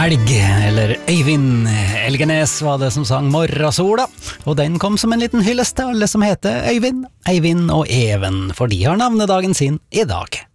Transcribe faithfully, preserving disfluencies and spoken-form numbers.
Elg, eller Øyvind Elgenes var det som sang Morrasola, og den kom som en liten hyllest til alle som heter Øyvind, Eivind og Even, for de har navnedagen sin i dag.